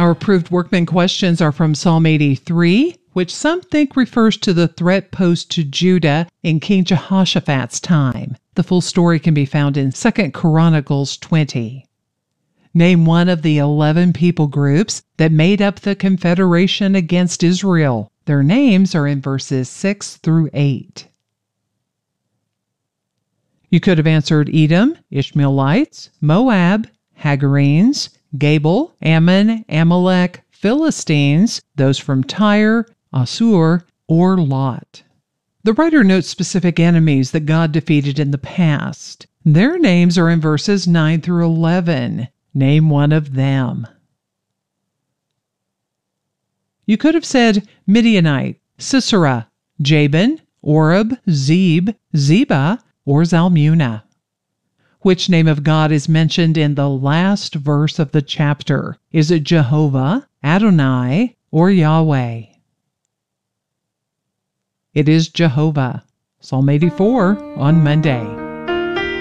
Our approved workman questions are from Psalm 83, which some think refers to the threat posed to Judah in King Jehoshaphat's time. The full story can be found in 2 Chronicles 20. Name one of the 11 people groups that made up the confederation against Israel. Their names are in verses 6 through 8. You could have answered Edom, Ishmaelites, Moab, Hagarenes, Gabel, Ammon, Amalek, Philistines, those from Tyre, Assur, or Lot. The writer notes specific enemies that God defeated in the past. Their names are in verses 9 through 11. Name one of them. You could have said Midianite, Sisera, Jabin, Oreb, Zeb, Zebah, or Zalmunna. Which name of God is mentioned in the last verse of the chapter? Is it Jehovah, Adonai, or Yahweh? It is Jehovah. Psalm 84 on Monday.